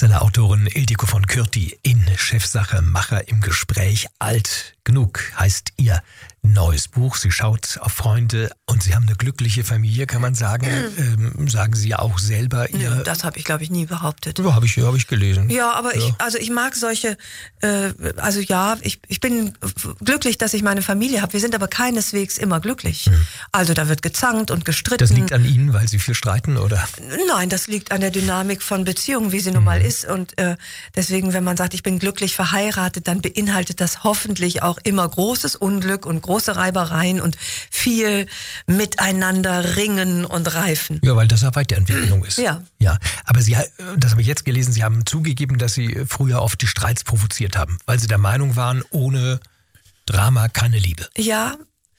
Bestsellerautorin Ildiko von Kürti in Chefsache Macher im Gespräch. Alt genug heißt ihr neues Buch. Sie schaut auf Freunde und Sie haben eine glückliche Familie, kann man sagen. Sagen Sie ja auch selber. Das habe ich, glaube ich, nie behauptet. Ja, habe ich gelesen. Ja, aber ich mag solche, ich bin glücklich, dass ich meine Familie habe. Wir sind aber keineswegs immer glücklich. Also da wird gezankt und gestritten. Das liegt an Ihnen, weil Sie viel streiten, oder? Nein, das liegt an der Dynamik von Beziehungen, wie sie nun mal ist. Und deswegen, wenn man sagt, ich bin glücklich verheiratet, dann beinhaltet das hoffentlich auch immer großes Unglück und große Reibereien und viel miteinander ringen und reifen. Ja, weil das ja Weiterentwicklung ist. Ja. Ja, aber Sie, das habe ich jetzt gelesen, Sie haben zugegeben, dass Sie früher oft die Streits provoziert haben, weil Sie der Meinung waren, ohne Drama keine Liebe. Ja,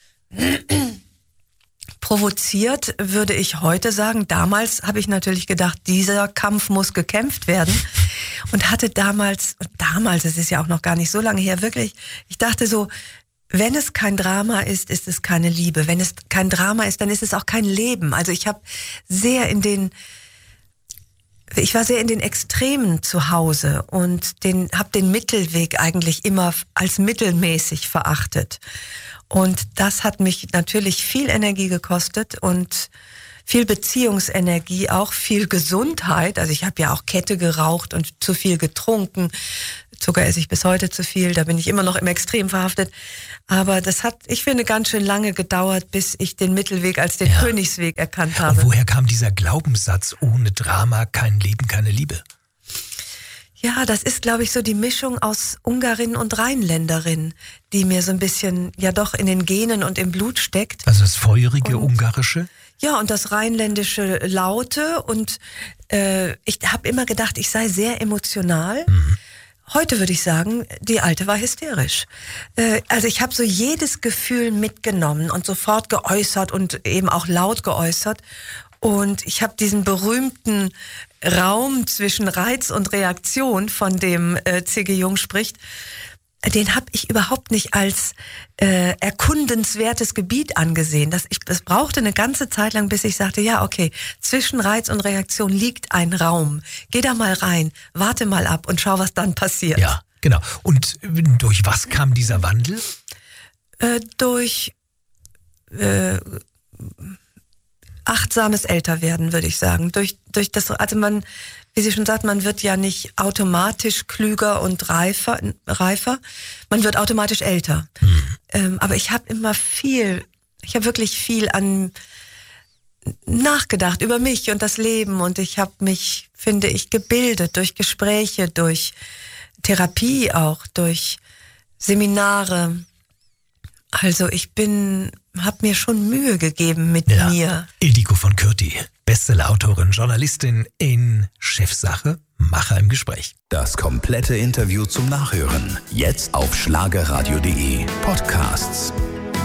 provoziert würde ich heute sagen. Damals habe ich natürlich gedacht, dieser Kampf muss gekämpft werden. Und hatte damals, es ist ja auch noch gar nicht so lange her, wirklich, ich dachte so, wenn es kein Drama ist, ist es keine Liebe. Wenn es kein Drama ist, dann ist es auch kein Leben. Also ich war sehr in den Extremen zu Hause und habe den Mittelweg eigentlich immer als mittelmäßig verachtet. Und das hat mich natürlich viel Energie gekostet und viel Beziehungsenergie, auch viel Gesundheit. Also ich habe ja auch Kette geraucht und zu viel getrunken. Zucker esse ich bis heute zu viel, da bin ich immer noch im Extrem verhaftet. Aber das hat, ich finde, ganz schön lange gedauert, bis ich den Mittelweg als den Königsweg erkannt habe. Und woher kam dieser Glaubenssatz, ohne Drama kein Leben, keine Liebe? Ja, das ist, glaube ich, so die Mischung aus Ungarin und Rheinländerin, die mir so ein bisschen ja doch in den Genen und im Blut steckt. Also das feurige Ungarische? Ja, und das rheinländische Laute. Und ich habe immer gedacht, ich sei sehr emotional. Heute würde ich sagen, die Alte war hysterisch. Also ich habe so jedes Gefühl mitgenommen und sofort geäußert und eben auch laut geäußert. Und ich habe diesen berühmten Raum zwischen Reiz und Reaktion, von dem C.G. Jung spricht, den habe ich überhaupt nicht als erkundenswertes Gebiet angesehen. Das brauchte eine ganze Zeit lang, bis ich sagte, ja, okay, zwischen Reiz und Reaktion liegt ein Raum. Geh da mal rein, warte mal ab und schau, was dann passiert. Ja, genau. Und durch was kam dieser Wandel? Durch achtsames Älterwerden, würde ich sagen. Durch das, also man, wie Sie schon sagt, man wird ja nicht automatisch klüger und reifer. Man wird automatisch älter. Aber ich habe wirklich viel nachgedacht über mich und das Leben und ich habe mich, finde ich, gebildet durch Gespräche, durch Therapie auch, durch Seminare. Also ich habe mir schon Mühe gegeben mit mir. Ildiko von Kürti, Bestsellerautorin, Journalistin in Chefsache, Macher im Gespräch. Das komplette Interview zum Nachhören jetzt auf schlagerradio.de Podcasts.